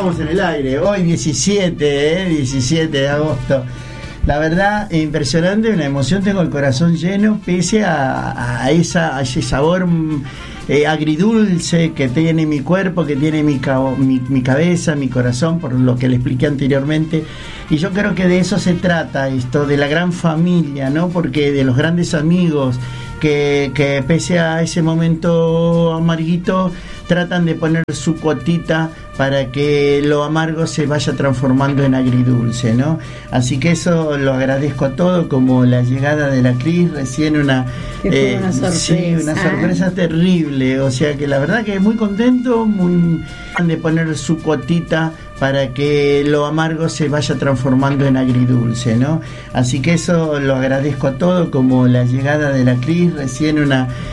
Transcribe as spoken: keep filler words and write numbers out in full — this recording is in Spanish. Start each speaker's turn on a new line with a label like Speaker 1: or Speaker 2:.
Speaker 1: estamos en el aire. Hoy diecisiete, ¿eh? diecisiete de agosto. La verdad, impresionante, una emoción, tengo el corazón lleno, pese a, a, esa, a ese sabor eh, agridulce que tiene mi cuerpo, que tiene mi, mi, mi cabeza, mi corazón, por lo que le expliqué anteriormente. Y yo creo que de eso se trata esto, de la gran familia, ¿no? Porque de los grandes amigos que, que pese a ese momento amarguito, tratan de poner su cuotita para que lo amargo se vaya transformando en agridulce, ¿no? Así que eso lo agradezco a todo, como la llegada de la Cris, recién una,
Speaker 2: eh, una sorpresa,
Speaker 1: sí, una sorpresa terrible, o sea que la verdad que muy contento, muy de poner su cuotita para que lo amargo se vaya transformando en agridulce, ¿no? Así que eso lo agradezco a todo, como la llegada de la Cris, recién una